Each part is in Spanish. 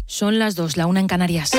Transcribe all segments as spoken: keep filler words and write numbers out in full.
Son las dos, la una en Canarias.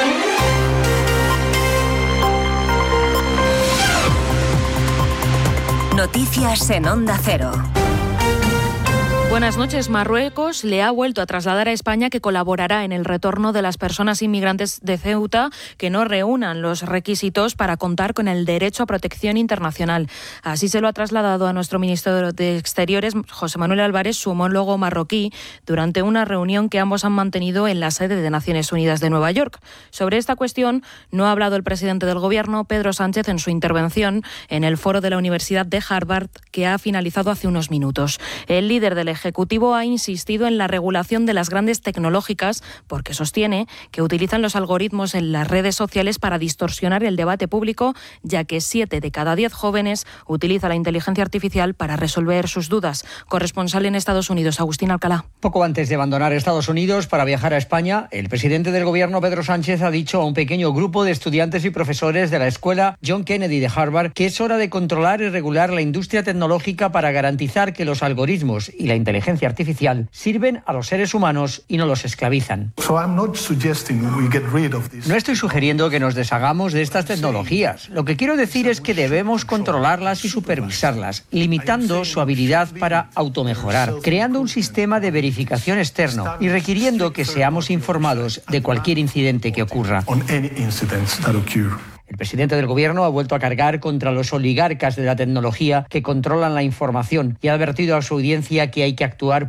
Noticias en Onda Cero. Buenas noches. Marruecos le ha vuelto a trasladar a España que colaborará en el retorno de las personas inmigrantes de Ceuta que no reúnan los requisitos para contar con el derecho a protección internacional. Así se lo ha trasladado a nuestro ministro de Exteriores, José Manuel Álvarez, su homólogo marroquí, durante una reunión que ambos han mantenido en la sede de Naciones Unidas de Nueva York. Sobre esta cuestión no ha hablado el presidente del Gobierno, Pedro Sánchez, en su intervención en el foro de la Universidad de Harvard, que ha finalizado hace unos minutos. El líder del Ejecutivo ha insistido en la regulación de las grandes tecnológicas porque sostiene que utilizan los algoritmos en las redes sociales para distorsionar el debate público, ya que siete de cada diez jóvenes utiliza la inteligencia artificial para resolver sus dudas. Corresponsal en Estados Unidos, Agustín Alcalá. Poco antes de abandonar Estados Unidos para viajar a España, el presidente del Gobierno, Pedro Sánchez, ha dicho a un pequeño grupo de estudiantes y profesores de la escuela John Kennedy de Harvard que es hora de controlar y regular la industria tecnológica para garantizar que los algoritmos y la inteligencia artificial sirven a los seres humanos y no los esclavizan. No estoy sugiriendo que nos deshagamos de estas tecnologías. Lo que quiero decir es que debemos controlarlas y supervisarlas, limitando su habilidad para automejorar, creando un sistema de verificación externo y requiriendo que seamos informados de cualquier incidente que ocurra. El presidente del Gobierno ha vuelto a cargar contra los oligarcas de la tecnología que controlan la información y ha advertido a su audiencia que hay que actuar